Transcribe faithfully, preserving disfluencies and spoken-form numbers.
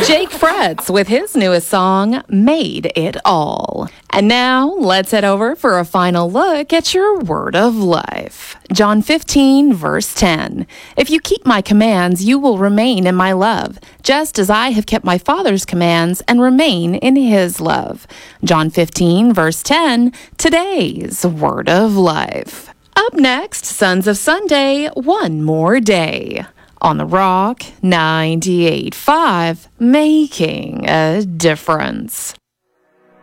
Jake Fretz with his newest song, Made It All. And now, let's head over for a final look at your word of life. John fifteen, verse ten. If you keep my commands, you will remain in my love, just as I have kept my Father's commands and remain in his love. John fifteen, verse ten, today's word of life. Up next, Sons of Sunday, One More Day. On the Rock ninety-eight point five, making a difference.